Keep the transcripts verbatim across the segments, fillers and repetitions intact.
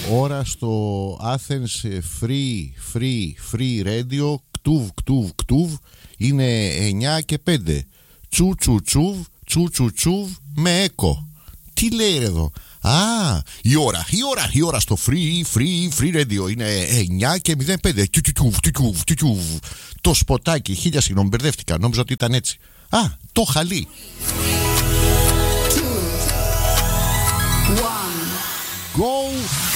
ώρα στο Athens Free, Free, Free Radio. Κτούβ, κτούβ, κτούβ. Είναι εννιά και πέντε. Τσου, τσου, τσουβ, τσου, τσου, τσουβ με έκο. Τι λέει ρε εδώ? Α, η ώρα, η ώρα, η ώρα στο Free, Free, Free Radio είναι εννιά και μηδέν πέντε. Το σποτάκι, χίλια συγγνώμη, μπερδεύτηκα. Νόμιζα ότι ήταν έτσι. Α, το χαλί. Go,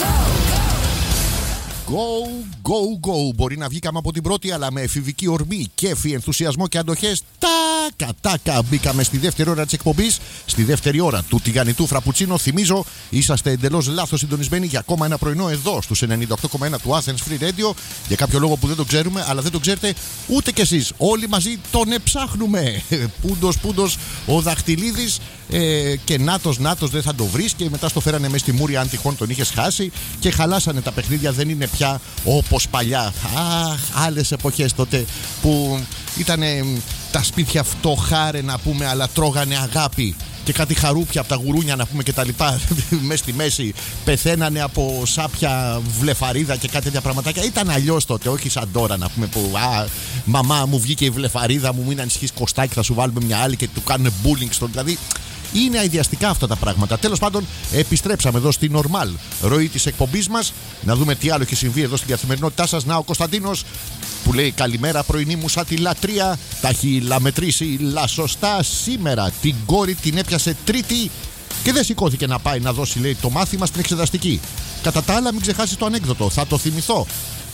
go, go, go. Μπορεί να βγήκαμε από την πρώτη, αλλά με εφηβική ορμή, κέφι, ενθουσιασμό και αντοχές. Τάκα, τάκα. Μπήκαμε στη δεύτερη ώρα της εκπομπής, στη δεύτερη ώρα του τηγανιτού φραπουτσίνο. Θυμίζω, είσαστε εντελώς λάθος συντονισμένοι για ακόμα ένα πρωινό εδώ στους ενενήντα οκτώ κόμμα ένα του Athens Free Radio. Για κάποιο λόγο που δεν το ξέρουμε, αλλά δεν το ξέρετε ούτε κι εσείς. Όλοι μαζί τον εψάχνουμε. Πούντος, πούντος, ο Δαχτυλίδης. Ε, και νάτος, νάτος δεν θα το βρεις. Και μετά στο φέρανε μέσα στη Μούρια, αν τυχόν τον είχες χάσει. Και χαλάσανε τα παιχνίδια, δεν είναι πια όπως παλιά. Αχ, άλλες εποχές τότε που ήταν τα σπίτια φτωχάρε να πούμε, αλλά τρώγανε αγάπη. Και κάτι χαρούπια από τα γουρούνια να πούμε και τα λοιπά. Μες στη μέση πεθαίνανε από σάπια βλεφαρίδα και κάτι τέτοια πραγματάκια. Ήταν αλλιώς τότε, όχι σαν τώρα να πούμε που α, μαμά μου βγήκε η βλεφαρίδα μου, μην ανησυχείς Κωστάκι, θα σου βάλουμε μια άλλη και του κάνουν bullying στον. Δηλαδή είναι αειδιαστικά αυτά τα πράγματα. Τέλος πάντων, επιστρέψαμε εδώ στη normal ροή της εκπομπής μας. Να δούμε τι άλλο έχει συμβεί εδώ στην καθημερινότητά σας. Να, ο Κωνσταντίνος που λέει καλημέρα πρωινή μου σαν τη λατρεία. Τα έχει λαμετρήσει λασωστά σήμερα. Την κόρη την έπιασε τρίτη και δεν σηκώθηκε να πάει να δώσει, λέει, το μάθημα στην εξεταστική. Κατά τα άλλα, μην ξεχάσει το ανέκδοτο. Θα το θυμηθώ.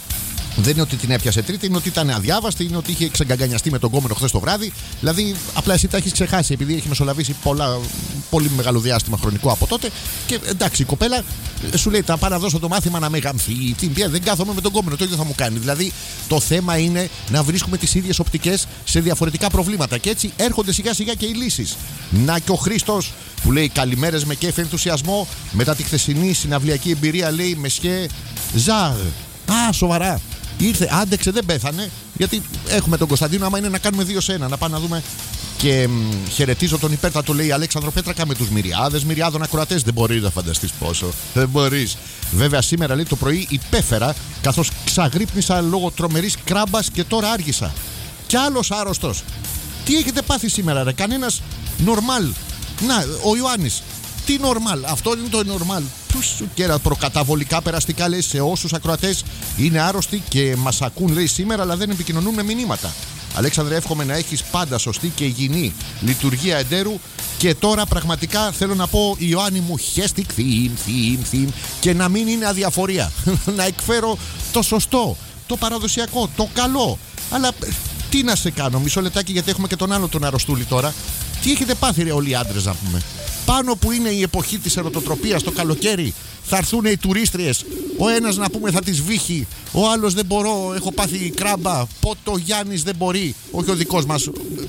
Δεν είναι ότι την έπιασε τρίτη, είναι ότι ήταν αδιάβαστη, είναι ότι είχε ξεγκαγκανιαστεί με τον κόμενο χθες το βράδυ. Δηλαδή, απλά εσύ τα έχει ξεχάσει, επειδή έχει μεσολαβήσει πολλά, πολύ μεγάλο διάστημα χρονικό από τότε. Και εντάξει, η κοπέλα σου λέει: θα πάω να δώσω το μάθημα να με γαμθεί. Δεν κάθομαι με τον κόμενο, το ίδιο θα μου κάνει. Δηλαδή, το θέμα είναι να βρίσκουμε τις ίδιες οπτικές σε διαφορετικά προβλήματα. Και έτσι έρχονται σιγά σιγά και οι λύσεις. Να και ο Χρήστος που λέει: καλημέρες με κέφι ενθουσιασμό. Μετά τη χθεσινή συναυλιακή εμπειρία, λέει: Μεσχέ Ζαρ. Α, σοβαρά. Ήρθε, άντεξε, δεν πέθανε. Γιατί έχουμε τον Κωνσταντίνο, άμα είναι να κάνουμε δύο σε ένα. Να πάμε να δούμε. Και μ, χαιρετίζω τον υπέρτατο, λέει Αλέξανδρο Πέτρακα, με τους μυριάδες, μυριάδων ακροατές. Δεν μπορεί να φανταστείς πόσο. Δεν μπορείς. Βέβαια, σήμερα, λέει, το πρωί υπέφερα, καθώς ξαγρύπνησα λόγω τρομερής κράμπας και τώρα άργησα. Κι άλλος άρρωστος. Τι έχετε πάθει σήμερα, ρε? Κανένας νορμάλ. Να, ο Ιωάννης. Τι νορμάλ, αυτό είναι το νορμάλ. Και προκαταβολικά περαστικά, λέει, σε όσους ακροατές είναι άρρωστοι και μας ακούν, λέει, σήμερα, αλλά δεν επικοινωνούν με μηνύματα. Αλέξανδρε, εύχομαι να έχεις πάντα σωστή και υγιεινή λειτουργία εντέρου. Και τώρα πραγματικά θέλω να πω, Ιωάννη μου, χέστικ, θύμ, θύμ, θύμ, και να μην είναι αδιαφορία. Να εκφέρω το σωστό, το παραδοσιακό, το καλό. Αλλά τι να σε κάνω, μισό λεπτάκι, γιατί έχουμε και τον άλλο τον αρρωστούλη τώρα. Τι έχετε πάθει, ρε, όλοι οι άντρες, να πούμε? Πάνω που είναι η εποχή της ερωτοτροπίας το καλοκαίρι, θα έρθουν οι τουρίστριες. Ο ένας, να πούμε, θα τις βύχει. Ο άλλος: δεν μπορώ, έχω πάθει κράμπα. Πότε ο Γιάννης δεν μπορεί. Όχι ο δικός μας.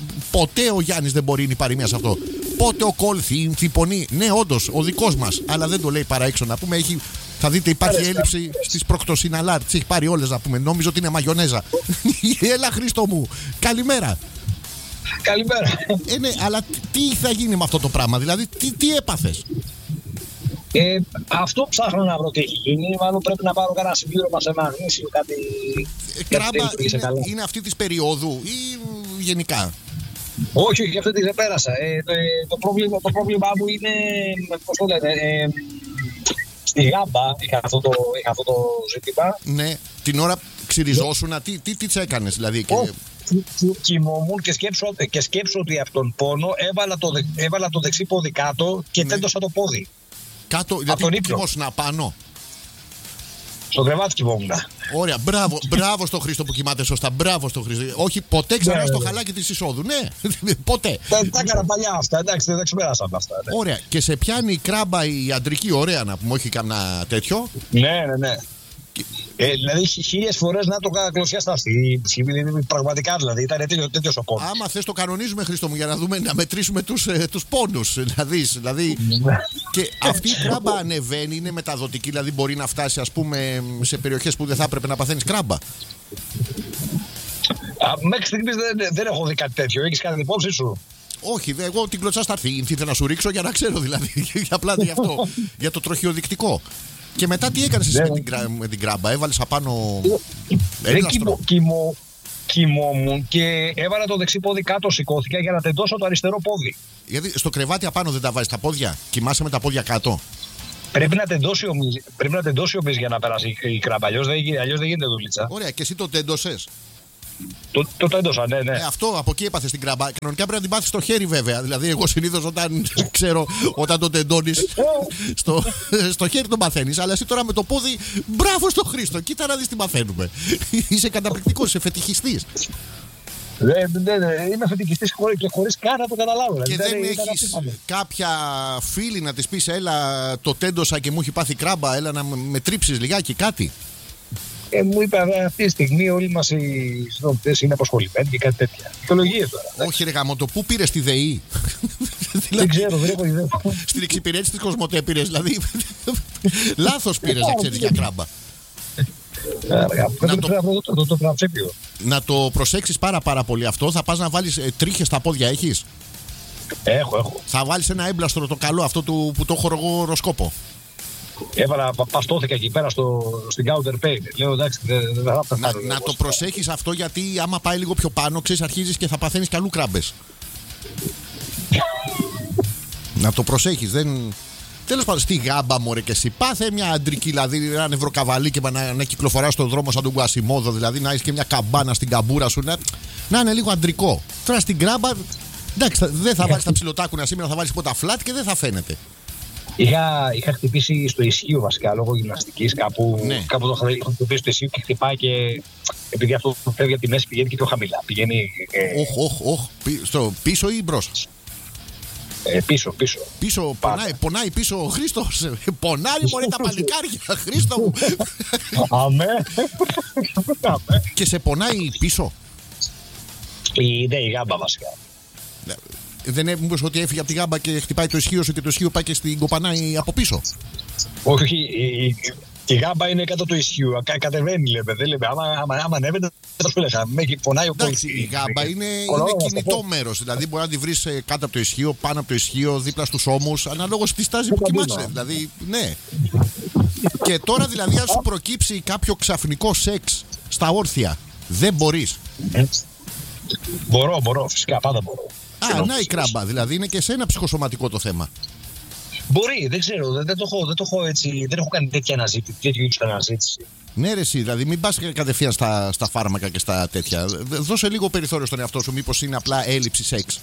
Ποτέ ο Γιάννης δεν μπορεί, είναι η παροιμία σε αυτό. Πότε ο Κόλθη, θυπωνεί. Ναι, όντως, ο δικός μας. Αλλά δεν το λέει παρά έξω, να πούμε. Έχει, θα δείτε, υπάρχει Άριστα. έλλειψη στις προκτοσιναλάρ. Τις έχει πάρει όλες, να πούμε. Νόμιζω ότι είναι μαγιονέζα. Έλα, Χρήστο μου. Καλημέρα. Καλημέρα. Ε, ναι, αλλά τι θα γίνει με αυτό το πράγμα, δηλαδή, τι, τι έπαθες? Ε, αυτό ψάχνω να βρω τι έχει γίνει. Μάλλον πρέπει να πάρω κανένα συμπλήρωμα σε μαγνήσιο, κάτι. Ε, κράμπα είναι, είναι αυτή της περίοδου ή γενικά? Όχι, όχι, αυτή τη δεν πέρασα. Ε, το, το, πρόβλημα, το πρόβλημά μου είναι, πώς το λένε, ε, στη γάμπα είχα αυτό το, είχα αυτό το ζήτημα. Ναι, την ώρα ξυριζόσουνα, τι, τι, τι τσέκανες δηλαδή? Και... κοιμόμουν και σκέψω, και σκέψω ότι από τον πόνο έβαλα το, δε, έβαλα το δεξί πόδι κάτω και ναι. τέντωσα το πόδι. Κάτω, δηλαδή κοιμόσουν απάνω? Στο κρεβάτι κοιμόμουν. Ωραία, μπράβο, μπράβο στο Χρήστο που κοιμάται σωστά. Μπράβο στο Χρήστο. Όχι, ποτέ ξανά ναι, στο ναι. χαλάκι της εισόδου. Ναι, ποτέ. Τα, τα έκανα παλιά αυτά, εντάξει, δεν ξεπεράσαμε αυτά. Ναι. Ωραία, και σε πιάνει η κράμπα η αντρική, ωραία να πούμε, όχι κανένα τέτοιο. Ναι, ναι, ναι. Ε, δηλαδή χίλιες φορές να το κάνω κλωσιά στα αυτή. Πραγματικά δηλαδή ήταν τέτοιος ο πόνος. Άμα θες το κανονίζουμε, Χρήστο μου, για να δούμε, να μετρήσουμε τους, ε, τους πόνους. Να δεις, δηλαδή. Και αυτή η κράμπα ανεβαίνει, είναι μεταδοτική, δηλαδή μπορεί να φτάσει, ας πούμε, σε περιοχές που δεν θα έπρεπε να παθαίνεις κράμπα. Α, μέχρι στιγμής δεν, δεν έχω δει κάτι τέτοιο. Έχεις κάνει υπόψη σου? Όχι, εγώ την κλωτσά στα αρχή. Ήθελα να σου ρίξω για να ξέρω, δηλαδή. Απλά για αυτό. Για το τροχιοδεικτικό. Και μετά τι έκανες εσύ ναι. με, την, με την κράμπα, έβαλες απάνω. Δεν κοιμώ, κοιμόμουν και έβαλα το δεξί πόδι κάτω, σηκώθηκα για να τεντώσω το αριστερό πόδι. Γιατί στο κρεβάτι απάνω δεν τα βάζεις τα πόδια, κοιμάσαι με τα πόδια κάτω. Πρέπει να τεντώσει ο Μίζ, πρέπει να τεντώσει ο Μίζ για να περάσει η κράμπα, αλλιώς δεν, αλλιώς δεν γίνεται δουλίτσα. Ωραία, και εσύ το τέντωσες. Το, το τέντωσα, ναι, ναι. Ε, αυτό από εκεί έπαθες την κράμπα. Κανονικά πρέπει να την πάθεις στο χέρι, βέβαια. Δηλαδή, εγώ συνήθως όταν ξέρω, όταν το τεντώνεις στο, στο χέρι το μαθαίνεις. Αλλά εσύ τώρα με το πόδι, μπράβο στο Χρήστο. Κοίτα να δεις τι μαθαίνουμε. Είσαι καταπληκτικός, είσαι φετιχιστής. Δεν, δεν, δεν, είμαι φετιχιστής και χωρίς καν να το καταλάβω. Και δηλαδή, δεν έχεις κάποια φίλη να της πεις, έλα το τέντωσα και μου έχει πάθει κράμπα, έλα να με τρίψεις λιγάκι κάτι. Ε, μου είπε αυτή τη στιγμή όλοι μας οι συνοδευτές είναι απασχολημένοι και κάτι τέτοια. Δικαιολογίες τώρα. Όχι, ρε γαμώτο, πού πήρες τη ΔΕΗ? Δεν ξέρω, δεν έχω ιδέα. Στην εξυπηρέτηση της Κοσμοτέ πήρες, δηλαδή. Λάθος πήρες, δεν ξέρεις, για κράμπα. Να το, να το προσέξεις πάρα πάρα πολύ αυτό. Θα πας να βάλεις ε, τρίχες στα πόδια, έχεις? Έχω, έχω. Θα βάλεις ένα έμπλαστρο το καλό, αυτό του, που το έχω εγώ οροσκόπο. Έβαλα, παστώθηκα εκεί πέρα στο, στην counter pay. Λέω εντάξει, δεν θα τα Να, να το προσέχεις αυτό, γιατί άμα πάει λίγο πιο πάνω, ξέρεις, αρχίζεις και θα παθαίνεις κι αλλού κράμπες. Να το προσέχεις, δεν... Τέλος πάντων, στη γάμπα μωρέ και εσύ. Πάθε μια αντρική, δηλαδή ένα νευροκαβαλί και να, να κυκλοφοράς στον δρόμο σαν τον Κουασιμόδο, δηλαδή να έχεις και μια καμπάνα στην καμπούρα σου. Να, να είναι λίγο αντρικό. Τώρα στην γκράμπα, εντάξει, δεν θα βάλεις τα ψιλοτάκουνα σήμερα, θα βάλεις ποτά φλάτ και δεν θα φαίνεται. Είχα, είχα χτυπήσει στο ισχύο βασικά λόγω γυμναστικής. Κάπου, ναι. κάπου το είχα χτυπήσει στο ισχύο και χτυπάει και επειδή αυτό που φεύγει από τη μέση πηγαίνει και πιο χαμηλά. Πηγαίνει. Όχ, όχ, όχ. Στο πίσω ή μπρος? Ε, πίσω, πίσω. Πίσω, πονάει, πονάει πίσω ο Χρήστος. Πονάει μωρέ τα παλικάρια, Χρήστο μου. Αμέ. Και σε πονάει πίσω? Η, ναι, η γάμπα βασικά. Δεν είναι μήπως ότι έφυγε από τη γάμπα και χτυπάει το ισχύο σου και το ισχύο πάει και στην κοπανάει από πίσω? Όχι, η, η, η γάμπα είναι κάτω το ισχύο. Κα, κατεβαίνει, λέμε. Δεν λέμε. Άμα, άμα, άμα ανέβαινε, θα σου έλεγα. Με πονάει ο κόσμος. Η γάμπα είναι, είναι κινητό μέρος. Δηλαδή μπορεί να τη βρεις κάτω από το ισχύο, πάνω από το ισχύο, δίπλα στους ώμους, αναλόγως τη στάση που κοιμάσαι. Δηλαδή, ναι. Και τώρα δηλαδή, αν σου προκύψει κάποιο ξαφνικό σεξ στα όρθια, δεν μπορείς? Μπορώ, μπορώ. Φυσικά, πάντα μπορώ. Α, να η κράμπα, δηλαδή είναι και σε ένα ψυχοσωματικό το θέμα. Μπορεί, δεν ξέρω, δεν, δεν, το, έχω, δεν το έχω έτσι, δεν έχω κάνει τέτοια αναζήτηση, τέτοιου είδους αναζήτηση. Ναι, ρε, εσύ, δηλαδή μην πας κατευθείαν στα, στα φάρμακα και στα τέτοια. Δώσε λίγο περιθώριο στον εαυτό σου, μήπως είναι απλά έλλειψη σεξ.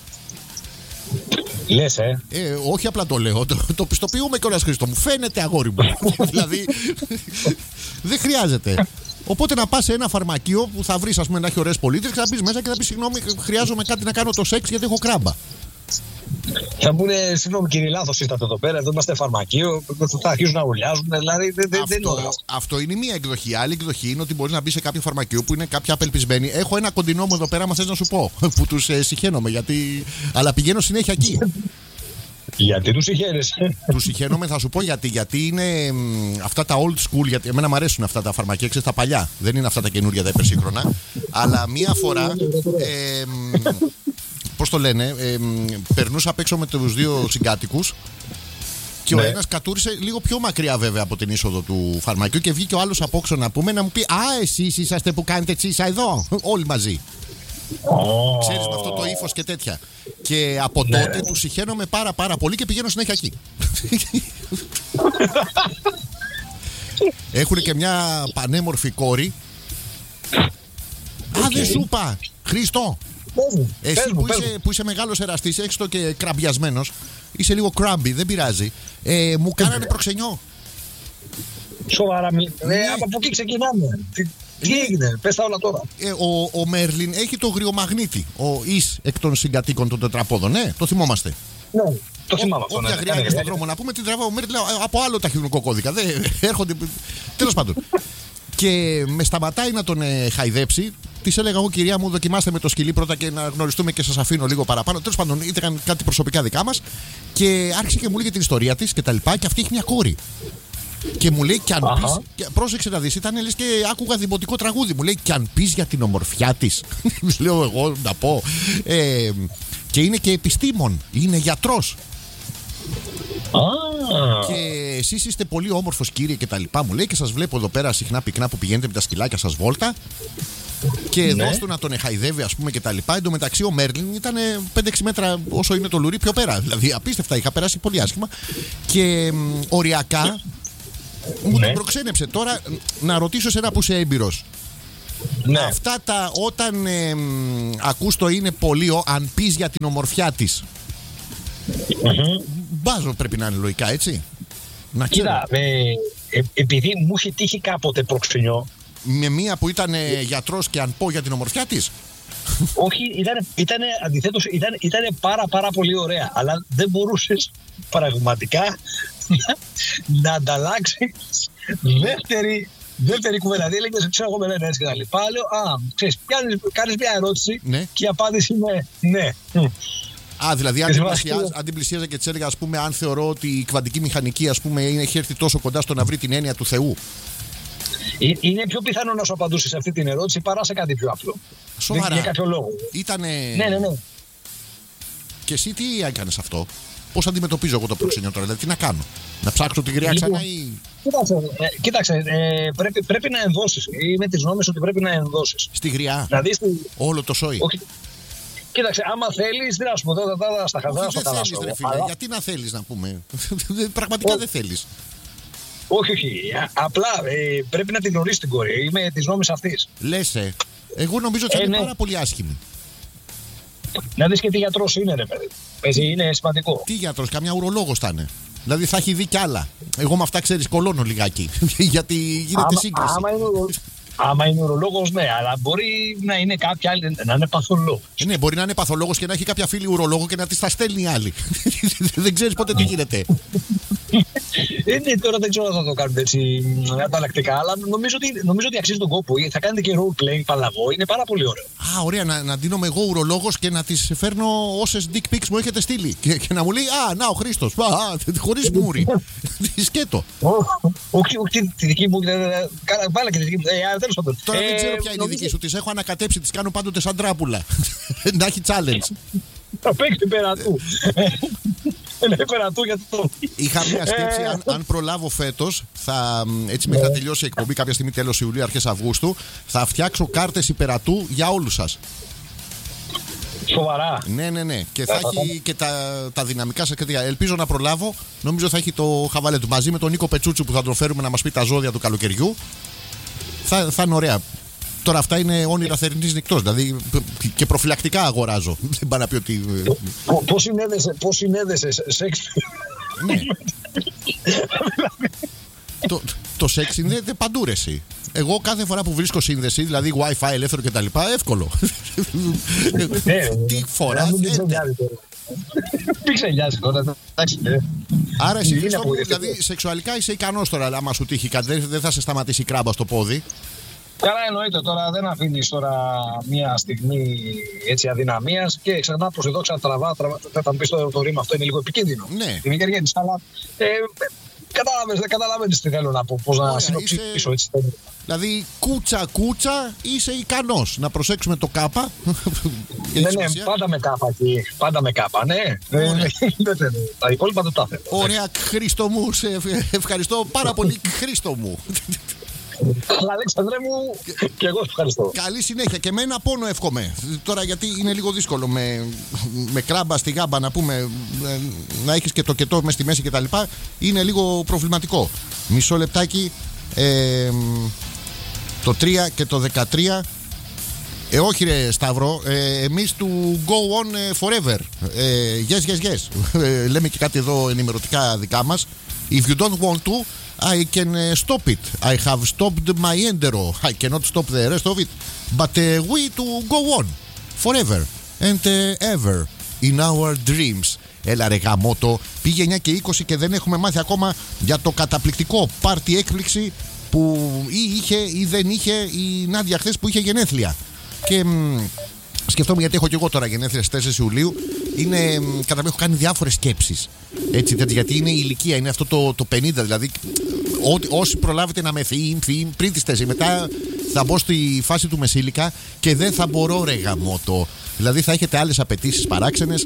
Λες, ε. ε όχι απλά το λέω, το, το πιστοποιούμε κιόλας, Χρήστο μου. Φαίνεται, αγόρι μου. Δηλαδή δεν χρειάζεται. Οπότε να πας σε ένα φαρμακείο που θα βρεις, ας πούμε, να έχει ωραίες πολίτες και θα μπεις μέσα και θα πεις συγγνώμη, χρειάζομαι κάτι να κάνω το σεξ γιατί έχω κράμπα. Θα πούνε, συγγνώμη κύριε, λάθος ήρθατε εδώ πέρα, εδώ είμαστε φαρμακείο, θα αρχίσουν να ουλιάζουν, δηλαδή δεν, αυτό, δεν είναι. Αυτό είναι μία εκδοχή. Άλλη εκδοχή είναι ότι μπορείς να μπεις σε κάποιο φαρμακείο που είναι κάποια απελπισμένοι. Έχω ένα κοντινό μου εδώ πέρα, μα θες να σου πω, που τους ε, συχαίνομαι, γιατί... αλλά πηγαίνω συνέχεια εκεί. Γιατί τους συχαίνεσαι? Τους συχαίνομαι, θα σου πω γιατί. Γιατί είναι μ, αυτά τα old school, γιατί εμένα μου αρέσουν αυτά τα φαρμακεία, ξέρεις, τα παλιά. Δεν είναι αυτά τα καινούργια, τα υπερσύγχρονα. Αλλά μία φορά. Ε, Πώς το λένε, ε, περνούσα απ' έξω με τους δύο συγκάτοικους και ναι. Ο ένας κατούρισε λίγο πιο μακριά βέβαια από την είσοδο του φαρμακείου και βγήκε ο άλλος από έξω να πούμε να μου πει «Α, εσείς είσαστε που κάνετε τσίσα εδώ, όλοι μαζί». Oh. Ξέρεις, με αυτό το ύφος και τέτοια. Και από ναι. τότε τους συχαίνομαι πάρα πάρα πολύ και πηγαίνω συνέχεια εκεί. Έχουν και μια πανέμορφη κόρη. Okay. Α, δεν σου είπα, Χρήστο. Εσύ πες που, μου, είσαι, που είσαι μεγάλος εραστής, έχεις το και κραμπιασμένος, είσαι λίγο κράμπι, δεν πειράζει. Ε, μου κάνανε προξενιό. Σοβαρά, ναι. ε, από εκεί ξεκινάμε. Τι, τι ναι. έγινε, πες τα όλα τώρα. Ε, ο, ο Μέρλιν έχει το γριομαγνήτη, ο εις εκ των συγκατοίκων των τετραπόδων, ναι, το θυμόμαστε. Ναι, το θυμάμαι αυτό. Όποια γριάγια στον δρόμο να πούμε την τραβά ο Μέρλιν από άλλο ταχυδρομικό κώδικα. Δεν έρχονται. Τέλος πάντων. Και με σταματάει να τον ε, χαϊδέψει. Της έλεγα εγώ, κυρία μου, δοκιμάστε με το σκυλί πρώτα και να γνωριστούμε και σας αφήνω λίγο παραπάνω. Τέλος πάντων, ήταν κάτι προσωπικά δικά μας. Και άρχισε και μου λέγε την ιστορία της και τα λοιπά. Και αυτή έχει μια κόρη. Και μου λέει, κι αν πεις. Και, πρόσεξε να δεις, ήταν λες και άκουγα δημοτικό τραγούδι. Μου λέει, κι αν πεις για την ομορφιά της. Λέω εγώ να πω. Ε, και είναι και επιστήμον. Είναι γιατρός. Ah. Και εσείς είστε πολύ όμορφος κύριε και τα λοιπά μου λέει και σας βλέπω εδώ πέρα συχνά πυκνά που πηγαίνετε με τα σκυλάκια σας βόλτα. Και ναι. Δώσ' του να τον εχαϊδεύει, ας πούμε, και τα λοιπά. Εν τω μεταξύ, ο Μέρλιν ήταν πέντε έξι μέτρα όσο είναι το λουρί πιο πέρα. Δηλαδή, απίστευτα, είχα περάσει πολύ άσχημα. Και μ, οριακά μου ναι. τον προξένεψε. Τώρα, να ρωτήσω εσένα που είσαι έμπειρος. Ναι. Αυτά τα όταν ε, μ, ακούς το είναι πολύ, αν πεις για την ομορφιά της. Mm-hmm. Μπάζω πρέπει να είναι λογικά, έτσι. Να Κοίτα, ε, ε, επειδή μου είχε τύχει κάποτε προξενιό. Με μία που ήταν ε, γιατρός και αν πω για την ομορφιά της. Όχι, ήταν, ήτανε, αντιθέτως ήταν, ήτανε πάρα πάρα πολύ ωραία. Αλλά δεν μπορούσες πραγματικά να ανταλλάξεις δεύτερη, δεύτερη κουβέντα. Δηλαδή έλεγες, ξέρω εγώ με λένε έτσι και τα λοιπά. Λέω, α, ξέρεις, κάνεις μια ερώτηση ναι. Και η απάντηση είναι ναι. Α, δηλαδή αν την, πλησιάζα, αν την πλησίαζα και της έλεγα, ας πούμε, αν θεωρώ ότι η κβαντική μηχανική, ας πούμε, είναι, έχει έρθει τόσο κοντά στο να βρει την έννοια του Θεού. Είναι πιο πιθανό να σου απαντούσε σε αυτή την ερώτηση παρά σε κάτι πιο απλό. Σοβαρά. Για κάποιο λόγο. Ήτανε... Ναι, ναι, ναι. Και εσύ τι έκανες αυτό? Πώς αντιμετωπίζω εγώ το προξενιό τώρα? Δηλαδή τι να κάνω? Να ψάξω τη γριά λοιπόν, ξανά ή... Κοίταξε, ε, κοίταξε ε, πρέπει, πρέπει να ενδώσεις. Είμαι της νόμης ότι πρέπει να ενδώσεις. Στη γριά? Να δεις τη... Όλο το σόι? Όχι. Κοίταξε, άμα θέλεις, δεν θα σου πω τώρα στα χαζά στο καλά σου. Γιατί να θέλεις να πούμε? Πραγματικά δεν θέλεις. Όχι, όχι. Απλά ε, πρέπει να την γνωρίσεις την κόρη. Είμαι της νόμης αυτής. Λες, ε. Εγώ νομίζω ότι ε, είναι ναι. πάρα πολύ άσχημη. Να δεις και τι γιατρός είναι, ρε παιδί. Παίζει, είναι σημαντικό. Τι γιατρός, καμιά ουρολόγος θα είναι. Δηλαδή θα έχει δει κι άλλα. Εγώ με αυτά ξέρεις κολώνω λιγάκι. Γιατί γίνεται άμα, σύγκριση. Άμα είναι, άμα είναι ουρολόγος, ναι, αλλά μπορεί να είναι κάποια άλλη, να είναι παθολόγος. Ε, ναι, μπορεί να είναι παθολόγος και να έχει κάποια φίλη ουρολόγο και να της τα στέλνει άλλη. Δεν ξέρεις πότε τι γίνεται. Ε, ναι, τώρα δεν ξέρω αν θα το κάνουμε έτσι ανταλλακτικά, αλλά νομίζω ότι, νομίζω ότι αξίζει τον κόπο. Θα κάνετε και role playing παλαβό, είναι πάρα πολύ ωραίο. Α, ωραία, να, να δίνομαι εγώ ουρολόγος και να της φέρνω όσες dick pics μου έχετε στείλει. Και, και να μου λέει, α, να ο Χρήστος, χωρίς μούρι. Σκέτο. Όχι, όχι, τη δική μου. Βάλε και τη δική μου. Τέλος πάντων. Τώρα δεν ξέρω ποια είναι η δική σου. Τις έχω ανακατέψει, τις κάνω πάντοτε σαν τράπουλα. Να έχει challenge. Θα παίξει πέρα του. Πέρα του γιατί το. Είχα μια σκέψη, αν, αν προλάβω φέτος, θα, έτσι μέχρι να τελειώσει η εκπομπή κάποια στιγμή τέλος Ιουλίου, αρχές Αυγούστου, θα φτιάξω κάρτες υπερατού για όλους σας. Σοβαρά. Ναι, ναι, ναι. Και θα έχει και τα, τα δυναμικά σας. Ελπίζω να προλάβω. Νομίζω θα έχει το χαβαλέ του μαζί με τον Νίκο Πετσούτσου που θα τον φέρουμε να μας πει τα ζώδια του καλοκαιριού. Θα, θα είναι ωραία. Τώρα αυτά είναι όνειρα θερινής νυχτός. Δηλαδή και προφυλακτικά αγοράζω. Δεν πάει να πει ότι. Πώς συνέδεσαι, πώς συνέδεσαι σεξ. Ναι. το, το σεξ συνδέεται παντού ρε εσύ. Εγώ κάθε φορά που βρίσκω σύνδεση, δηλαδή Wi-Fi ελεύθερο κτλ. Εύκολο. Τι φορά. Μην ξελιάζει τώρα. Άρα εσύ δηλαδή σεξουαλικά είσαι ικανός τώρα. Άμα σου τύχει κάτι, δεν θα σε σταματήσει η κράμπα στο πόδι. Καλά, εννοείται τώρα, δεν αφήνεις τώρα μια στιγμή έτσι αδυναμίας και ξανά προς εδώ ξανατραβά. Θα μου πεις το, το ρήμα αυτό είναι λίγο επικίνδυνο. Ναι. Την οικογένεια, αλλά ε, καταλαβαίνεις, δεν καταλαβαίνεις τι θέλω να πω, πώς να συνοψίσω είσαι... έτσι. Δηλαδή κούτσα κούτσα είσαι ικανός. Να προσέξουμε το κάπα. Ναι, ναι, πάντα με κάπα εκεί. Πάντα με κάπα, ναι. Τα υπόλοιπα δεν τα θέλω. Ωραία, Χρήστο μου, σε ευχαριστώ πάρα πολύ, Χρήστο μου. Αλέξανδρε μου, και εγώ ευχαριστώ. Καλή συνέχεια και με ένα πόνο εύχομαι. Τώρα γιατί είναι λίγο δύσκολο με, με κράμπα στη γάμπα να πούμε, να έχεις και το κετό μες στη μέση κτλ. Είναι λίγο προβληματικό. Μισό λεπτάκι. Ε, το τρία και το δεκατρία. Ε, όχι ρε Σταύρο, ε, εμείς του Go On Forever. ε, Yes, yes, yes. ε, Λέμε και κάτι εδώ ενημερωτικά δικά μας. If you don't want to, I can stop it. I have stopped my endero. I cannot stop the rest of it. But uh, we to go on forever and uh, ever in our dreams. Έλα ρε γαμότο. Πήγε εννιά και είκοσι και δεν έχουμε μάθει ακόμα για το καταπληκτικό πάρτι έκπληξη που ή είχε ή δεν είχε η Νάντια χθες που είχε γενέθλια. Και μ, σκεφτόμουν γιατί έχω και εγώ τώρα γενέθλια στις τέσσερις Ιουλίου. Είναι, κατά με έχω κάνει διάφορες σκέψεις. Έτσι, γιατί είναι η ηλικία, είναι αυτό το, το πενήντα. Δηλαδή, ό, όσοι προλάβετε να με θύμ, θύμ, πριν τις τέσσερις, μετά θα μπω στη φάση του μεσήλικα και δεν θα μπορώ ρε γαμότο. Δηλαδή θα έχετε άλλες απαιτήσεις παράξενες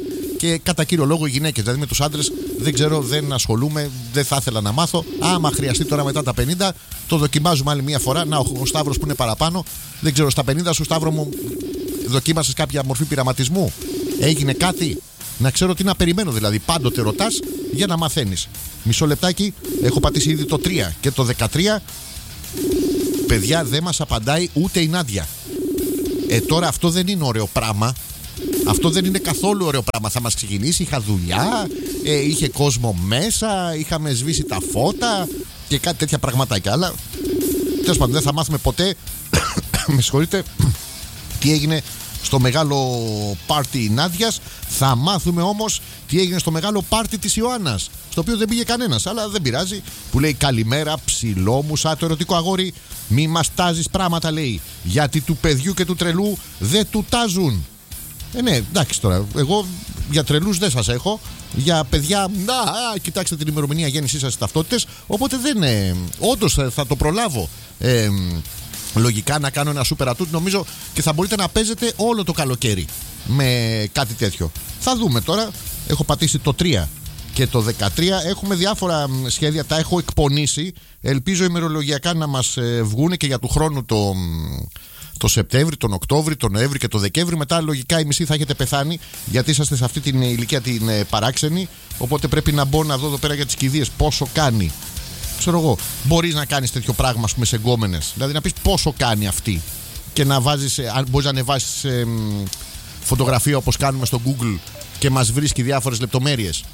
Και κατά κύριο λόγο οι γυναίκες. Δηλαδή με τους άντρες δεν ξέρω, δεν ασχολούμαι, δεν θα ήθελα να μάθω. Άμα χρειαστεί τώρα μετά τα πενήντα, το δοκιμάζουμε άλλη μια φορά. Να, ο, ο Σταύρος που είναι παραπάνω. Δεν ξέρω, στα πενήντα σου, Σταύρο μου, δοκίμασες κάποια μορφή πειραματισμού? Έγινε κάτι? Να ξέρω τι να περιμένω, δηλαδή. Πάντοτε ρωτάς για να μαθαίνεις. Μισό λεπτάκι, έχω πατήσει ήδη το τρία και το δεκατρία. Παιδιά, δεν μας απαντάει ούτε η Νάντια. Ε, τώρα αυτό δεν είναι ωραίο πράγμα. Αυτό δεν είναι καθόλου ωραίο πράγμα. Θα μας ξεκινήσει, είχα δουλειά, ε, είχε κόσμο μέσα, είχαμε σβήσει τα φώτα και κάτι τέτοια πραγματάκια. Αλλά τέλος πάντων δεν θα μάθουμε ποτέ με συγχωρείτε τι έγινε στο μεγάλο πάρτι Νάντιας. Θα μάθουμε όμως τι έγινε στο μεγάλο πάρτι της Ιωάννας, στο οποίο δεν πήγε κανένας, αλλά δεν πειράζει. Που λέει καλημέρα ψηλό μου σαν το ερωτικό αγόρι. Μη μας τάζεις πράγματα, λέει, γιατί του παιδιού και του τρελού δεν του τάζουν. Ε, ναι, εντάξει τώρα. Εγώ για τρελούς δεν σας έχω. Για παιδιά, να, α, κοιτάξτε την ημερομηνία γέννησής σας στις ταυτότητες. Οπότε δεν. Ε, όντως θα το προλάβω. Ε, λογικά να κάνω ένα super ατούτ, νομίζω, και θα μπορείτε να παίζετε όλο το καλοκαίρι με κάτι τέτοιο. Θα δούμε τώρα. Έχω πατήσει το τρία και το δεκατρία. Έχουμε διάφορα σχέδια, τα έχω εκπονήσει. Ελπίζω ημερολογιακά να μας βγούνε και για του χρόνου το. Το Σεπτέμβρη, τον Οκτώβρη, τον Νοέμβρη και τον Δεκέμβρη. Μετά λογικά η μισή θα έχετε πεθάνει, γιατί είσαστε σε αυτή την ηλικία την ε, παράξενη. Οπότε πρέπει να μπω να δω εδώ πέρα για τις κηδείες πόσο κάνει. Ξέρω εγώ, μπορείς να κάνεις τέτοιο πράγμα, ας πούμε, σε γκόμενες. Δηλαδή να πεις πόσο κάνει αυτή. Και να βάζεις, ε, αν μπορείς να ανεβάσεις ε, φωτογραφία όπως κάνουμε στο Google και μας βρίσκει διάφορες λεπτομέρειες.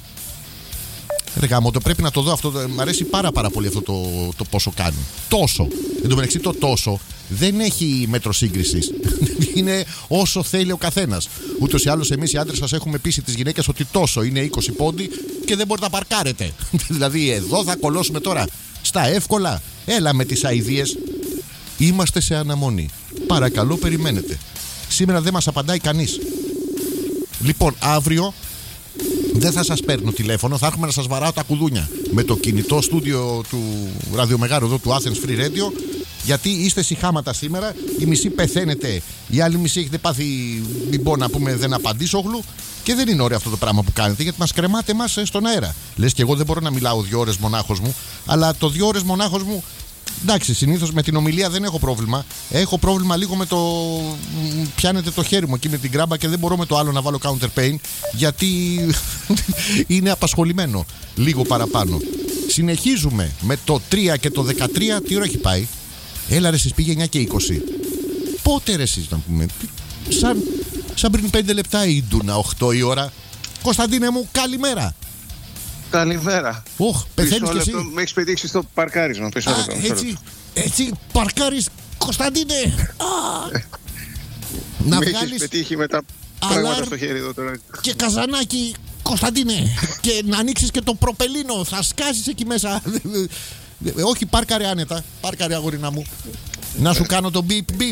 Ρε γάμο, το πρέπει να το δω αυτό. Μ' αρέσει πάρα πάρα πολύ αυτό το, το πόσο κάνει. Τόσο. Εν τω μεταξύ το τόσο δεν έχει μέτρο σύγκρισης. Είναι όσο θέλει ο καθένας. Ούτως ή άλλως εμείς οι άντρες σας έχουμε πείσει τις γυναίκες ότι τόσο είναι είκοσι πόντι και δεν μπορείτε να παρκάρετε. Δηλαδή εδώ θα κολλώσουμε τώρα στα εύκολα. Έλα με τις αηδίες. Είμαστε σε αναμονή. Παρακαλώ περιμένετε. Σήμερα δεν μας απαντάει κανείς. Λοιπόν, αύριο δεν θα σας παίρνω τηλέφωνο, θα έρχομαι να σας βαράω τα κουδούνια με το κινητό στούντιο του ραδιομεγάρου εδώ του Athens Free Radio, γιατί είστε σιχάματα σήμερα. Η μισή πεθαίνετε, η άλλη μισή έχετε πάθει, μην πω να πούμε, δεν απαντήσω γλου. Και δεν είναι ωραίο αυτό το πράγμα που κάνετε, γιατί μας κρεμάτε εμάς στον αέρα. Λες και εγώ δεν μπορώ να μιλάω δύο ώρες μονάχος μου, αλλά το δύο ώρες μονάχος μου. Εντάξει, συνήθως με την ομιλία δεν έχω πρόβλημα. Έχω πρόβλημα λίγο με το. Πιάνετε το χέρι μου εκεί με την κράμπα και δεν μπορώ με το άλλο να βάλω counter pain, γιατί είναι απασχολημένο λίγο παραπάνω. Συνεχίζουμε με το τρία και το δεκατρία. Τι ώρα έχει πάει? Έλα ρε, εσείς πήγε εννιά και είκοσι. Πότε ρε εσείς να πούμε? Σαν, σαν πριν πέντε λεπτά η Ντούνα, οκτώ η ώρα. Κωνσταντίνε μου, καλημέρα. Καλημέρα. Οχ, πεθαίνεις κι εσύ. Με έχεις πετύχει στο παρκάρισμα. Πίσω Α, έτσι, έτσι παρκάρεις, Κωνσταντίνε. Να με βγάλεις έχεις πετύχει με τα πράγματα στο χέρι εδώ τώρα. Και καζανάκι, Κωνσταντίνε. Και να ανοίξεις και το προπελίνο. Θα σκάσεις εκεί μέσα. Όχι, πάρκαρε άνετα. Πάρκαρε, αγορίνα μου. Να σου κάνω το μπιπ μπιπ.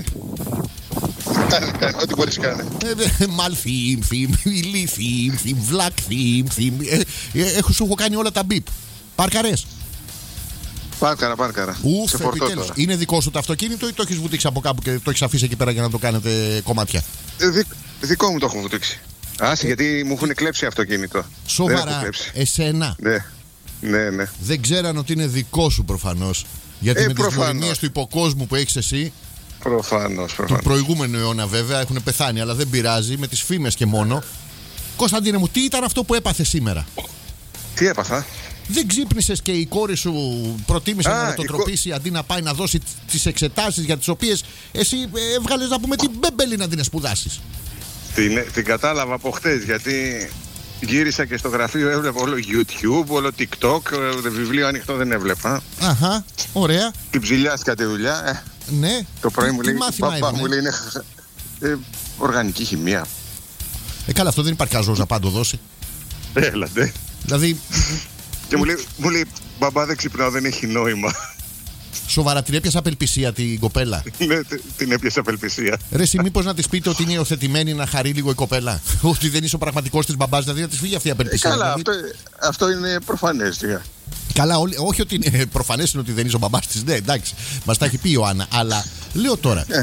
Ό,τι μπορείς κάνε. Μαλ θύμ, θύμ, ηλί θύμ, θύμ, βλακ θύμ, θύμ. Έχω σου έχω κάνει όλα τα μπιπ. Πάρκαρες. Πάρκαρα, πάρκαρα. Ουφ, επιτέλους. Είναι δικό σου το αυτοκίνητο ή το έχεις βουτήξει από κάπου και το έχεις αφήσει εκεί πέρα για να το κάνετε κομμάτια? Δι, δικό μου το έχω βουτήξει. Άσε, γιατί μου έχουν κλέψει αυτοκίνητο. Σοβαρά, εσένα? Ναι, ναι, ναι. Δεν ξέραν ότι είναι δικό σου προφανώς. Γιατί ε, με τις γνωριμίες του υποκόσμου που έχεις εσύ. Προφανώς, προφανώς. Του προηγούμενου αιώνα βέβαια έχουν πεθάνει, αλλά δεν πειράζει, με τις φήμες και μόνο. Κωνσταντίνε μου, τι ήταν αυτό που έπαθε σήμερα? Τι έπαθα? Δεν ξύπνησες και η κόρη σου προτίμησε Α, να το η τροπήσει κο... αντί να πάει να δώσει τις εξετάσεις για τις οποίες εσύ έβγαλες, να πούμε, την μπέμπελη να την σπουδάσεις? Την, την κατάλαβα από χτες, γιατί γύρισα και στο γραφείο, έβλεπα όλο YouTube, όλο TikTok, βιβλίο ανοιχτό δεν έβλεπα. Αχα, ωραία. Την ψηλιάστηκα τη δουλειά. Ε, ναι. Το πρωί τι, μου λέει, παπά μου λέει είναι ε, οργανική χημεία. Ε, καλά, αυτό δεν υπάρχει καζός να πάντο δώσει. Έλατε. Δηλαδή. Και μου λέει, μου λέει, μπαμπά δεν ξυπνάω, δεν έχει νόημα. Σοβαρά, την έπιασε απελπισία την κοπέλα? Ναι, την έπιασε απελπισία. Ρε, εσύ μήπως να της πείτε ότι είναι υιοθετημένη, να χαρεί λίγο η κοπέλα? Ότι δεν είσαι ο πραγματικός της μπαμπάς, δηλαδή να της φύγει αυτή η απελπισία. Ε, καλά, δηλαδή... αυτό, αυτό είναι προφανές. Yeah. Καλά, ό, όχι ότι είναι προφανές είναι ότι δεν είσαι ο μπαμπάς της. Ναι, εντάξει, μας τα έχει πει η Ιωάννα. Αλλά λέω τώρα, yeah.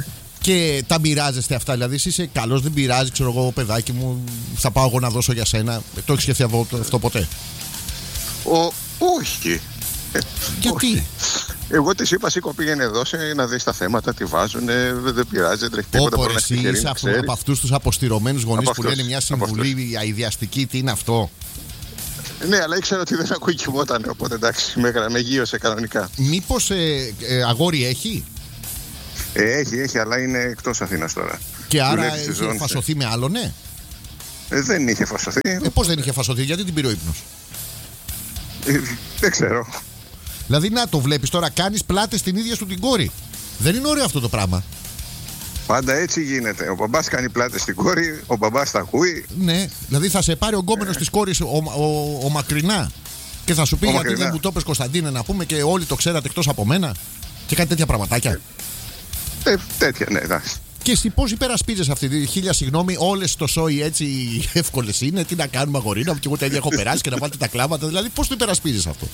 Και τα μοιράζεστε αυτά, δηλαδή εσύ είσαι καλός, δεν πειράζει, ξέρω εγώ, παιδάκι μου, θα πάω εγώ να δώσω για σένα. Το έχεις σκεφτεί αυτό ποτέ? Ο, όχι. Γιατί? Όχι. Εγώ της είπα, σήκω, πήγαινε δώσε να δεις τα θέματα, τι βάζουν, δεν πειράζει, δεν τρέχει τίποτα. Όπω εσύ είσαι από, από αυτούς τους αποστηρωμένους γονείς που λένε μια συμβουλή αειδιαστική, τι είναι αυτό? Ναι, αλλά ήξερα ότι δεν ακούει κοιμόταν, οπότε εντάξει, με, με γύρωσε κανονικά. Μήπως ε, ε, αγόρι έχει? Ε, έχει, έχει, αλλά είναι εκτός Αθήνας τώρα. Και άρα είχε φασωθεί με άλλο, ναι? Ε, δεν είχε φασωθεί. Ε, πώς δεν είχε φασωθεί, γιατί την πήρε ο ύπνος? Ε, δεν ξέρω. Δηλαδή να το βλέπεις τώρα, κάνεις πλάτες στην ίδια σου την κόρη. Δεν είναι ωραίο αυτό το πράγμα? Πάντα έτσι γίνεται. Ο μπαμπάς κάνει πλάτες στην κόρη, ο μπαμπάς τα ακούει. Ναι, δηλαδή θα σε πάρει ο γκόμενος της κόρης ο, ο, ο, ο μακρινά και θα σου πει, γιατί δεν μου το πες Κωνσταντίνε, να πούμε, και όλοι το ξέρατε εκτός από μένα, και κάτι τέτοια πραγματάκια. Ε, ε, τέτοια, ναι, εντάξει. Και εσύ πώς υπερασπίζεσαι αυτή τη χίλια συγγνώμη, όλες το σόι έτσι εύκολες είναι, τι να κάνουμε αγορίνα μου, και εγώ τέτοια έχω περάσει και να βάλετε τα κλάματα, δηλαδή πώς το υπερασπίζεσαι αυτό?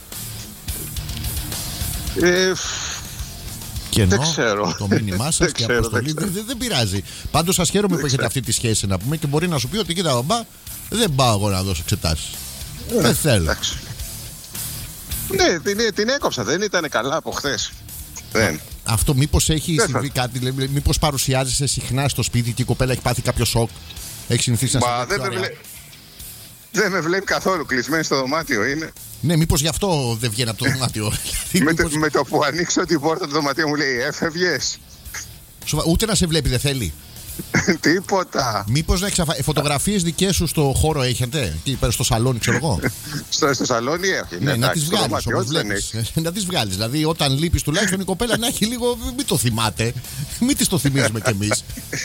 Ε, Και ενώ δεν ξέρω. το μήνυμά σας και η αποστολή δεν, δεν, δεν πειράζει. Πάντως σας χαίρομαι δεν που έχετε αυτή τη σχέση, να πούμε, και μπορεί να σου πει ότι κοίτα μπαμπά, δεν πάω εγώ να δώσω εξετάσεις. Ε, δεν θέλω. Εντάξει. Ναι, την, την έκοψα, δεν ήταν καλά από χθες. Δεν. Αυτό μήπως έχει δεν συμβεί θα... κάτι, μήπως παρουσιάζεσαι συχνά στο σπίτι και η κοπέλα έχει πάθει κάποιο σοκ? Έχει συνηθίσει να σε δεν, με βλέ... δεν με βλέπει καθόλου, κλεισμένη στο δωμάτιο είναι. Ναι, μήπως γι' αυτό δεν βγαίνει από το δωμάτιο. με, μήπως... το, με το που ανοίξω την πόρτα του δωματίου μου λέει έφευγες. Ούτε να σε βλέπει δεν θέλει. Τίποτα. Μήπως να εξαφα... φωτογραφίες δικές σου στο χώρο έχετε? Στο σαλόνι, ξέρω εγώ. στο, στο σαλόνι έχει. Ναι, ναι, να τις βγάλεις όμως, βλέπεις. Να τις βγάλεις. Δηλαδή όταν λείπεις τουλάχιστον η κοπέλα να έχει λίγο. Μην το θυμάται. Μην της το θυμίζουμε κι εμείς.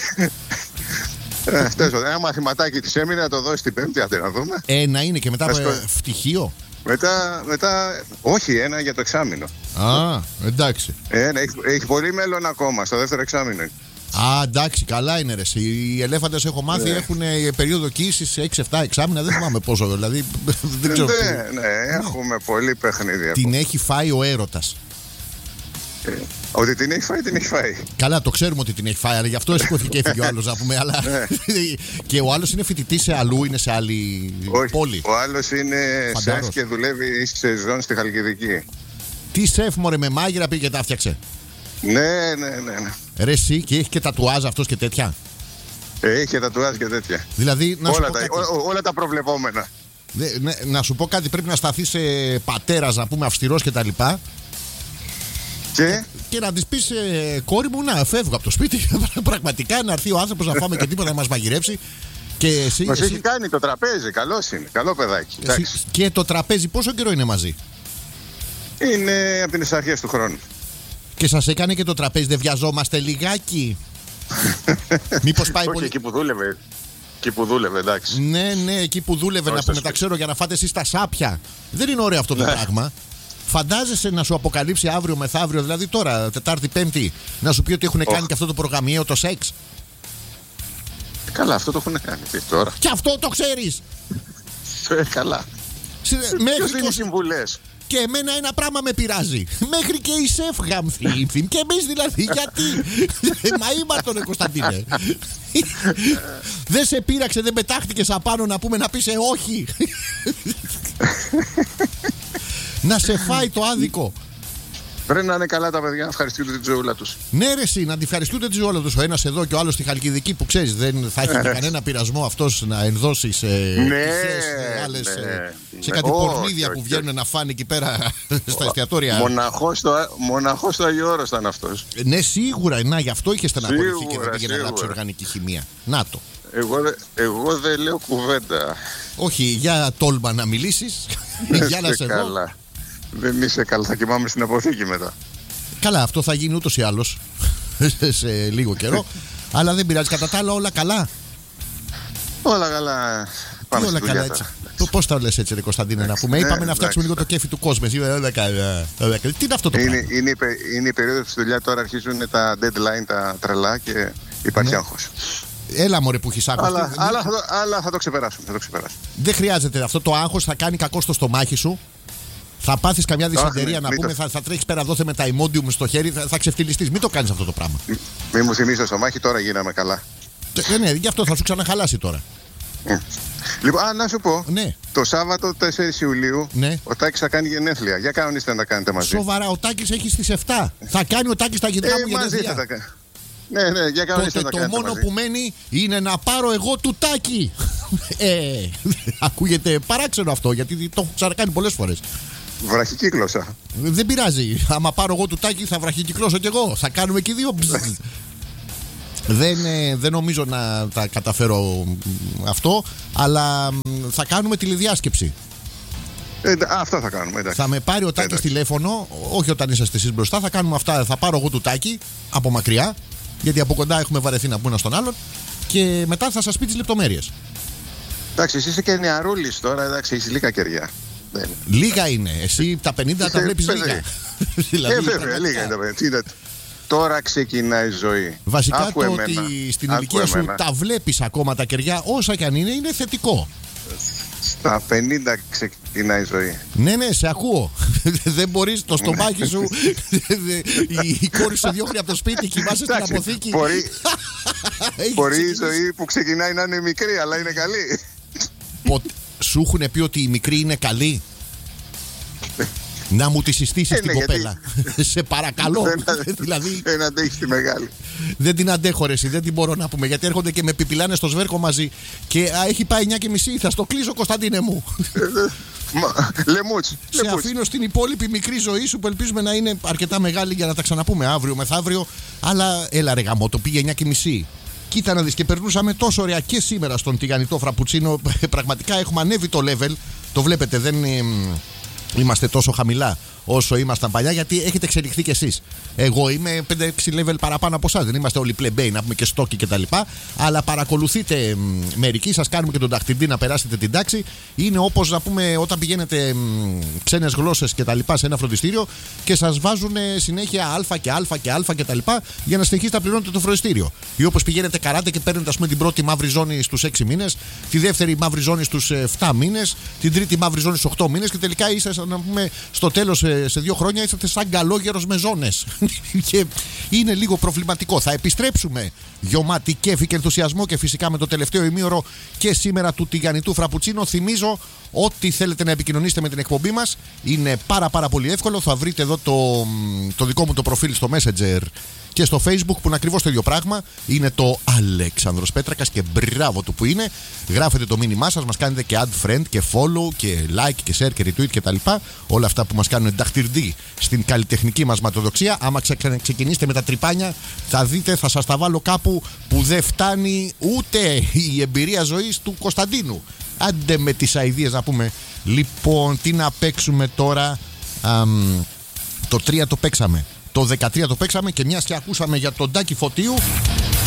Ένα μαθηματάκι της έμεινε, να το δώσει την Πέμπτη, άντε να δούμε. Ένα είναι και μετά από φτυχίο. Μετά, μετά, όχι, ένα για το εξάμηνο. Α, εντάξει. Ένα, έχει, έχει πολύ μέλλον ακόμα, στο δεύτερο εξάμηνο. Α, εντάξει, καλά είναι ρε. Οι ελέφαντες έχω μάθει yeah. έχουν περίοδο κοίησης έξι εφτά εξάμηνα, δεν θυμάμαι πόσο, δηλαδή. Δεν ξέρω. Ναι, ναι, έχουμε πολύ παιχνίδι. Την έχει φάει ο έρωτας. Ε, ότι την έχει φάει, την έχει φάει. Καλά, το ξέρουμε ότι την έχει φάει, αλλά γι' αυτό σηκώθηκε και έφυγε ο άλλος, να πούμε. Αλλά... και ο άλλος είναι φοιτητής σε αλλού, είναι σε άλλη όχι, πόλη? Ο άλλος είναι σεφ και δουλεύει σε ζώνη στη Χαλκιδική. Τι σεφ, μωρέ, με μάγειρα πήγε και τα φτιάξε? Ναι, ναι, ναι, ναι. Ρε εσύ, και έχει και τατουάζ αυτός και τέτοια? Έχει και τατουάζ και τέτοια. Δηλαδή, να όλα, σου πω τα, κάτι. Ό, όλα τα προβλεπόμενα. Δε, ναι, να σου πω κάτι, πρέπει να σταθείς ε, πατέρας, να πούμε, αυστηρός και τα λοιπά. Και, και να της πεις, ε, κόρη μου, να φεύγω από το σπίτι. Πραγματικά να έρθει ο άνθρωπος να φάμε και τίποτα να μας μαγειρέψει. Και εσύ, μας εσύ... έχει κάνει το τραπέζι, καλός είναι, καλό παιδάκι. Εσύ... Και το τραπέζι πόσο καιρό είναι μαζί? Είναι από τις αρχές του χρόνου. Και σας έκανε και το τραπέζι, δεν βιαζόμαστε λιγάκι? Μήπως πάει όχι, πολύ... εκεί που δούλευε. Εκεί που δούλευε, εντάξει. Ναι, ναι, εκεί που δούλευε, όχι, να πούμε, τα ξέρω, για να φάτε εσείς τα σάπια. Δεν είναι ωραίο αυτό το πράγμα. Φαντάζεσαι να σου αποκαλύψει αύριο μεθαύριο, δηλαδή τώρα, Τετάρτη, Πέμπτη, να σου πει ότι έχουν oh. κάνει και αυτό το προγραμμιαίο, το σεξ? Καλά, αυτό το έχουν κάνει. Τι τώρα? Και αυτό το ξέρεις? Ε, καλά. Ποιος δίνει συμβουλές? Και εμένα ένα πράγμα με πειράζει. Μέχρι και η σεφ γάμθη. Και εμείς δηλαδή, γιατί? Μα ήμαρτον, Κωνσταντίνε. Δεν σε πείραξε, δεν πετάχτηκες απάνω να πούμε, να πεις ε, όχι? Να σε φάει το άδικο. Πρέπει να είναι καλά τα παιδιά, να ευχαριστούνται την ζωούλα τους. Ναι, ρε, εσύ, να τη ευχαριστούνται τη ζωούλα τους. Ο ένας εδώ και ο άλλος στη Χαλκιδική, που ξέρεις, δεν θα έχει και κανένα πειρασμό αυτός να ενδώσει σε ναι, άλλες, ναι, σε κάτι oh, πορνίδια okay, που βγαίνουν okay. να φάνε εκεί πέρα στα εστιατόρια. Μοναχός στο, μοναχός στο Άγιο Όρος ήταν αυτός. Ναι, σίγουρα, να, γι' αυτό είχε στεναχωρηθεί και δεν πήγαινε να γράψει οργανική χημεία. Να το. Εγώ, εγώ δεν λέω κουβέντα. Όχι, για τόλμα να μιλήσεις. Για να σε δω. Δεν είσαι καλά, θα κοιμάμαι στην αποθήκη μετά. Καλά, αυτό θα γίνει ούτως ή άλλως σε λίγο καιρό. Αλλά δεν πειράζει, κατά τα άλλα όλα καλά. Όλα καλά. Τι όλα καλά έτσι? Πώς τα λες έτσι, ρε Κωνσταντίνε, να πούμε? Είπαμε να φτιάξουμε λίγο το κέφι του κόσμου. Όλα καλά. Τι είναι αυτό το πράγμα? Είναι η περίοδος της δουλειά, τώρα αρχίζουν τα deadline, τα τρελά και υπάρχει άγχος. Έλα μωρέ που έχεις άγχος. Αλλά, αλλά, θα, το, αλλά θα το ξεπεράσουμε, θα το ξεπεράσουμε. Δεν χρειάζεται αυτό το άγχος, θα κάνει κακό στο στομάχι σου. Θα πάθεις καμιά δυσαντερία oh, να μη πούμε, το... θα, θα τρέχεις πέρα δόθε με τα ημόντιουμ στο χέρι, θα, θα ξεφτυλιστείς. Μην το κάνεις αυτό το πράγμα. Μη, μη μου θυμίσεις το μάχη, τώρα γίναμε καλά. Ναι, ναι, γι' αυτό θα σου ξαναχαλάσει τώρα. Mm. Λοιπόν, α, να σου πω. Ναι. Το Σάββατο τέσσερις Ιουλίου ναι. ο Τάκης θα κάνει γενέθλια. Για κανονίστε να τα κάνετε μαζί. Σοβαρά, ο Τάκης έχει στις εφτά. Θα κάνει ο Τάκης τα γενικά ε, μου γενέθλια. Μαζί θα τα κάνει. Ναι, ναι, για κανονίστε να τα κάνετε. Το μόνο μαζί. που μένει είναι να πάρω εγώ του Τάκη. ε, ακούγεται παράξενο αυτό, γιατί το έχω ξανακάνει πολλές φορές. Βραχικύκλωσα. Δεν πειράζει. Άμα πάρω εγώ του Τάκη θα βραχικυκλώσω κι εγώ. Θα κάνουμε και δύο. Δεν, ε, δεν νομίζω να τα καταφέρω αυτό, αλλά θα κάνουμε τηλεδιάσκεψη. Ε, αυτό θα κάνουμε, εντάξει. Θα με πάρει ο Τάκης τηλέφωνο, όχι όταν είσαστε εσείς μπροστά, θα κάνουμε αυτά. Θα πάρω εγώ του Τάκη από μακριά, γιατί από κοντά έχουμε βαρεθεί να πούμε στον άλλον, και μετά θα σας πει τις λεπτομέρειες. Εντάξει, εσύ είσαι και νεαρούλης τώρα, εντάξει, έχεις λίγα κεριά. Λίγα είναι. Εσύ τα πενήντα τα βλέπεις λίγα. δηλαδή, ε, βέβαια, λίγα είναι τα πενήντα. Τώρα ξεκινάει η ζωή. Βασικά Άκου το εμένα. ότι στην Άκου ηλικία σου εμένα. τα βλέπεις ακόμα τα κεριά, όσα κι αν είναι, είναι θετικό. Στα πενήντα ξεκινάει η ζωή. Ναι, ναι, σε ακούω. Δεν μπορείς το στομάχι σου. Η κόρη σου διώχνει από το σπίτι, κοιμάσαι στην αποθήκη. Μπορεί, μπορεί η ζωή που ξεκινάει να είναι μικρή, αλλά είναι καλή. Ποτέ, σου έχουν πει ότι η μικρή είναι καλή? Να μου τη συστήσεις την κοπέλα. Σε παρακαλώ. δηλαδή, δεν αντέχει τη μεγάλη. Δεν την αντέχω, ρε, δεν την μπορώ να πούμε. Γιατί έρχονται και με πιπιλάνε στο σβέρκο μαζί. Και α, έχει πάει εννιά και μισή. Θα στο κλείσω, Κωνσταντίνε μου. Λεμούτς. Σε αφήνω στην υπόλοιπη μικρή ζωή σου που ελπίζουμε να είναι αρκετά μεγάλη για να τα ξαναπούμε αύριο μεθαύριο. Αλλά έλα, ρε γαμό, το πήγε εννιά και μισή. Κοίτα να δεις, και περνούσαμε τόσο ωραία και σήμερα στον τηγανιτό φραπουτσίνο. Πραγματικά έχουμε ανέβει το level. Το βλέπετε, δεν είμαστε τόσο χαμηλά όσο ήμασταν παλιά, γιατί έχετε εξελιχθεί κι εσείς. Εγώ είμαι πέντε έξι level παραπάνω από εσάς. Δεν είμαστε όλοι πλεμπέοι να πούμε και στόκοι κτλ. Αλλά παρακολουθείτε μ, μερικοί, σας κάνουμε και τον ταχτυρντή να περάσετε την τάξη. Είναι όπως να πούμε όταν πηγαίνετε μ, ξένες γλώσσες κτλ. Σε ένα φροντιστήριο και σας βάζουν συνέχεια Α και Α και Α κτλ. Για να συνεχίσετε να πληρώνετε το φροντιστήριο. Ή όπως πηγαίνετε καράτε και παίρνετε ας πούμε, την πρώτη μαύρη ζώνη στους έξι μήνες, τη δεύτερη μαύρη ζώνη στους επτά μήνες, την τρίτη μαύρη ζώνη στους οκτώ μήνες και τελικά είστε να πούμε, στο τέλος σε δύο χρόνια είσαστε σαν καλόγερος με ζώνες. Και είναι λίγο προβληματικό. Θα επιστρέψουμε γιωμάτι κέφι και ενθουσιασμό και φυσικά με το τελευταίο ημίωρο και σήμερα του τηγανιτού φραπουτσίνο. Θυμίζω ότι θέλετε να επικοινωνήσετε με την εκπομπή μας. Είναι πάρα πάρα πολύ εύκολο. Θα βρείτε εδώ το, το δικό μου το προφίλ στο Messenger και στο Facebook που είναι ακριβώς το ίδιο πράγμα. Είναι το Αλέξανδρος Πέτρακας και μπράβο του που είναι. Γράφετε το μήνυμά σας, μας κάνετε και add friend και follow και like και share και retweet κτλ. Όλα αυτά που μας κάνουν νταχτυρντή στην καλλιτεχνική μας ματοδοξία. Άμα ξεκινήσετε με τα τρυπάνια, θα δείτε, θα σας τα βάλω κάπου που δεν φτάνει ούτε η εμπειρία ζωής του Κωνσταντίνου. Άντε με τις αηδίες να πούμε. Λοιπόν, τι να παίξουμε τώρα? Αμ, το τρία το παίξαμε. Το δεκατρία το παίξαμε και μιας και ακούσαμε για τον Τάκη Φωτίου.